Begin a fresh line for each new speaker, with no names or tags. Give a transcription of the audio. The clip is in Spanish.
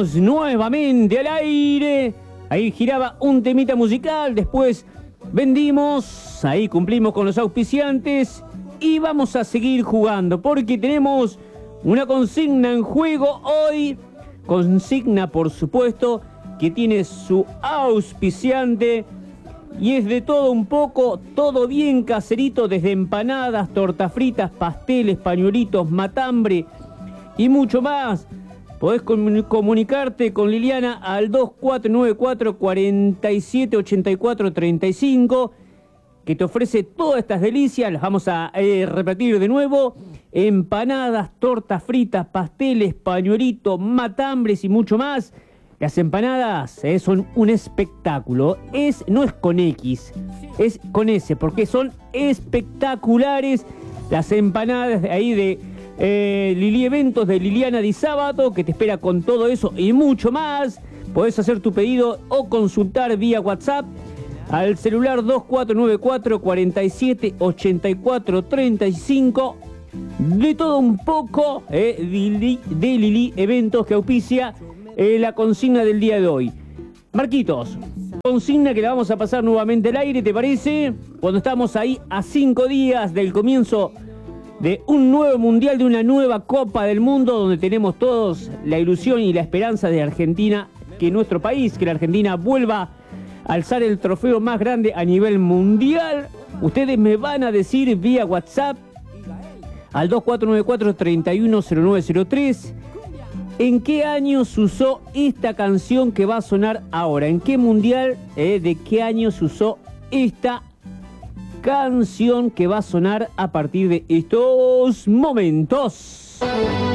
estamos nuevamente al aire. Ahí giraba un temita musical, después vendimos, ahí cumplimos con los auspiciantes y vamos a seguir jugando porque tenemos una consigna en juego hoy. Consigna, por supuesto, que tiene su auspiciante y es de todo un poco, todo bien caserito, desde empanadas, tortas fritas, pasteles, pañuelitos, matambre y mucho más. Podés comunicarte con Liliana al 2494 47 84 35, que te ofrece todas estas delicias. Las vamos a repetir de nuevo: empanadas, tortas fritas, pasteles, pañuelitos, matambres y mucho más. Las empanadas son un espectáculo. No es con X, es con S, porque son espectaculares las empanadas de ahí de Lili Eventos de Liliana Di Sábato, que te espera con todo eso y mucho más. Podés hacer tu pedido o consultar vía WhatsApp al celular 2494 47 84 35. De todo un poco de Lili Eventos, que auspicia la consigna del día de hoy. Marquitos, consigna que la vamos a pasar nuevamente al aire, ¿te parece? Cuando estamos ahí a 5 días del comienzo de un nuevo mundial, de una nueva Copa del Mundo, donde tenemos todos la ilusión y la esperanza de Argentina, que nuestro país, que la Argentina vuelva a alzar el trofeo más grande a nivel mundial. Ustedes me van a decir vía WhatsApp al 2494 310903 ¿en qué año se usó esta canción que va a sonar ahora? ¿En qué mundial de qué año se usó esta canción que va a sonar a partir de estos momentos?